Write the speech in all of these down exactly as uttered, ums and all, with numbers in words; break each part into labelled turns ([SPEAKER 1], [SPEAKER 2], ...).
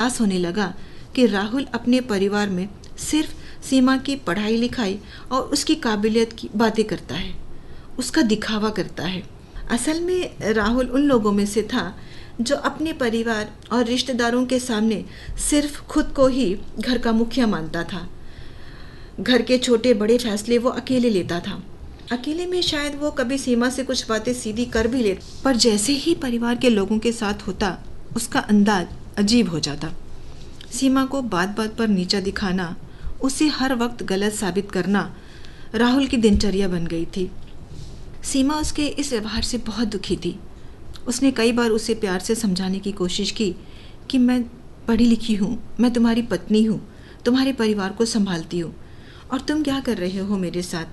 [SPEAKER 1] एहसास होने लगा कि राहुल अपने परिवार में सिर्फ सीमा की पढ़ाई लिखाई और उसकी काबिलियत की बातें करता है, उसका दिखावा करता है। असल में राहुल उन लोगों में से था जो अपने परिवार और रिश्तेदारों के सामने सिर्फ खुद को ही घर का मुखिया मानता था। घर के छोटे बड़े फैसले वो अकेले लेता था। अकेले में शायद वो कभी सीमा से कुछ बातें सीधी कर भी लेता, पर जैसे ही परिवार के लोगों के साथ होता उसका अंदाज अजीब हो जाता। सीमा को बात बात पर नीचा दिखाना, उसे हर वक्त गलत साबित करना राहुल की दिनचर्या बन गई थी। सीमा उसके इस व्यवहार से बहुत दुखी थी। उसने कई बार उसे प्यार से समझाने की कोशिश की कि मैं पढ़ी लिखी हूँ, मैं तुम्हारी पत्नी हूँ, तुम्हारे परिवार को संभालती हूँ, और तुम क्या कर रहे हो मेरे साथ?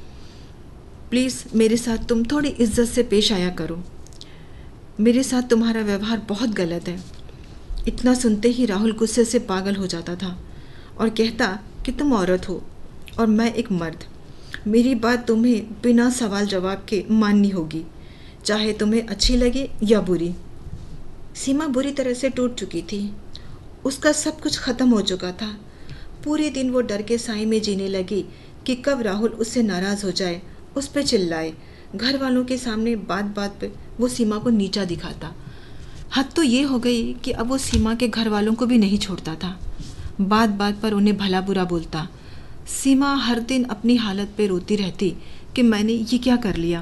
[SPEAKER 1] प्लीज़ मेरे साथ तुम थोड़ी इज्जत से पेश आया करो, मेरे साथ तुम्हारा व्यवहार बहुत गलत है। इतना सुनते ही राहुल गुस्से से पागल हो जाता था और कहता कि तुम औरत हो और मैं एक मर्द, मेरी बात तुम्हें बिना सवाल जवाब के माननी होगी, चाहे तुम्हें अच्छी लगे या बुरी। सीमा बुरी तरह से टूट चुकी थी। उसका सब कुछ खत्म हो चुका था। पूरे दिन वो डर के साए में जीने लगी कि कब राहुल उससे नाराज़ हो जाए, उस पर चिल्लाए। घर वालों के सामने बात बात पे वो सीमा को नीचा दिखाता। हद तो ये हो गई कि अब वो सीमा के घर वालों को भी नहीं छोड़ता था। बात बात पर उन्हें भला बुरा बोलता। सीमा हर दिन अपनी हालत पे रोती रहती कि मैंने ये क्या कर लिया।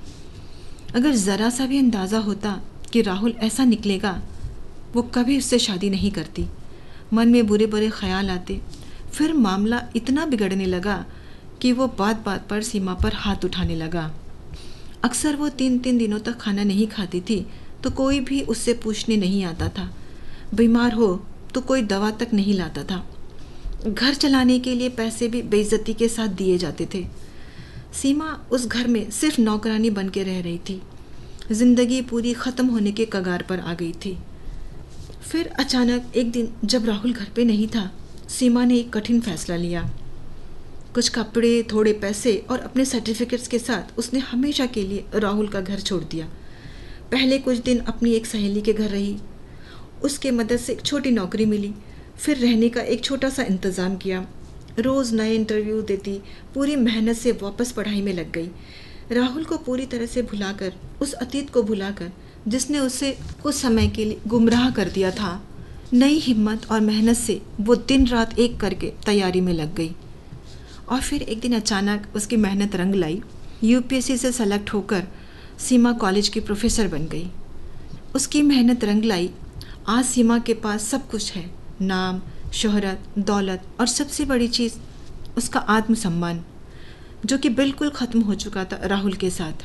[SPEAKER 1] अगर ज़रा सा भी अंदाज़ा होता कि राहुल ऐसा निकलेगा, वो कभी उससे शादी नहीं करती। मन में बुरे बुरे ख्याल आते। फिर मामला इतना बिगड़ने लगा कि वो बात बात पर सीमा पर हाथ उठाने लगा। अक्सर वो तीन तीन दिनों तक खाना नहीं खाती थी तो कोई भी उससे पूछने नहीं आता था। बीमार हो तो कोई दवा तक नहीं लाता था। घर चलाने के लिए पैसे भी बेइज्जती के साथ दिए जाते थे। सीमा उस घर में सिर्फ नौकरानी बन के रह रही थी। जिंदगी पूरी ख़त्म होने के कगार पर आ गई थी। फिर अचानक एक दिन जब राहुल घर पे नहीं था, सीमा ने एक कठिन फैसला लिया। कुछ कपड़े, थोड़े पैसे और अपने सर्टिफिकेट्स के साथ उसने हमेशा के लिए राहुल का घर छोड़ दिया। पहले कुछ दिन अपनी एक सहेली के घर रही। उसके मदद से एक छोटी नौकरी मिली। फिर रहने का एक छोटा सा इंतज़ाम किया। रोज़ नए इंटरव्यू देती, पूरी मेहनत से वापस पढ़ाई में लग गई। राहुल को पूरी तरह से भुलाकर, उस अतीत को भुलाकर जिसने उसे कुछ समय के लिए गुमराह कर दिया था, नई हिम्मत और मेहनत से वो दिन रात एक करके तैयारी में लग गई। और फिर एक दिन अचानक उसकी मेहनत रंग लाई। यूपीएससी से सेलेक्ट होकर सीमा कॉलेज की प्रोफेसर बन गई। उसकी मेहनत रंग लाई। आज सीमा के पास सब कुछ है, नाम, शोहरत, दौलत और सबसे बड़ी चीज़ उसका आत्मसम्मान, जो कि बिल्कुल ख़त्म हो चुका था राहुल के साथ।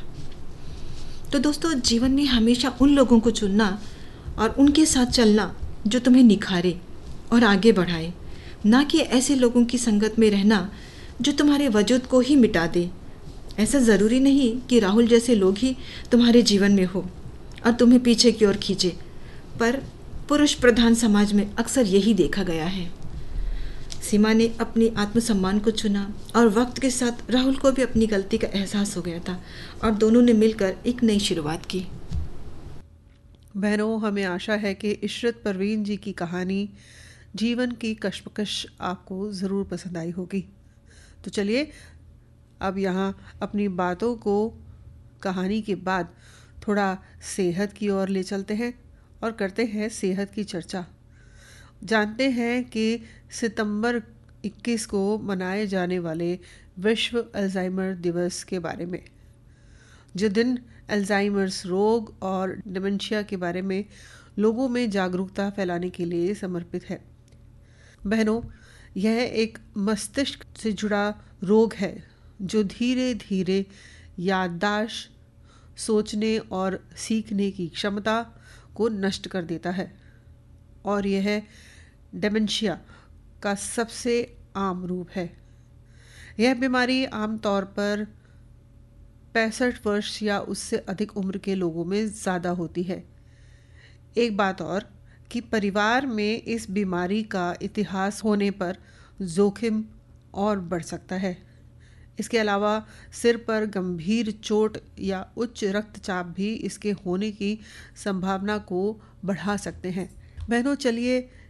[SPEAKER 1] तो दोस्तों, जीवन में हमेशा उन लोगों को चुनना और उनके साथ चलना जो तुम्हें निखारे और आगे बढ़ाए, ना कि ऐसे लोगों की संगत में रहना जो तुम्हारे वजूद को ही मिटा दे। ऐसा ज़रूरी नहीं कि राहुल जैसे लोग ही तुम्हारे जीवन में हो और तुम्हें पीछे की ओर खींचे, पर पुरुष प्रधान समाज में अक्सर यही देखा गया है। सीमा ने अपनी आत्मसम्मान को चुना और वक्त के साथ राहुल को भी अपनी गलती का एहसास हो गया था और दोनों ने मिलकर एक नई शुरुआत की।
[SPEAKER 2] बहनों, हमें आशा है कि इशरत परवीन जी की कहानी जीवन की कश्मकश आपको ज़रूर पसंद आई होगी। तो चलिए अब यहाँ अपनी बातों को कहानी के बाद थोड़ा सेहत की ओर ले चलते हैं और करते हैं सेहत की चर्चा। जानते हैं कि सितंबर इक्कीस को मनाए जाने वाले विश्व अल्जाइमर दिवस के बारे में, जो दिन अल्जाइमर्स रोग और डिमेंशिया के बारे में लोगों में जागरूकता फैलाने के लिए समर्पित है। बहनों, यह एक मस्तिष्क से जुड़ा रोग है जो धीरे धीरे याददाश्त, सोचने और सीखने की क्षमता को नष्ट कर देता है और यह डिमेंशिया का सबसे आम रूप है। यह बीमारी आमतौर पर पैंसठ वर्ष या उससे अधिक उम्र के लोगों में ज़्यादा होती है। एक बात और कि परिवार में इस बीमारी का इतिहास होने पर जोखिम और बढ़ सकता है। इसके अलावा सिर पर गंभीर चोट या उच्च रक्तचाप भी इसके होने की संभावना को बढ़ा सकते हैं। बहनों, चलिए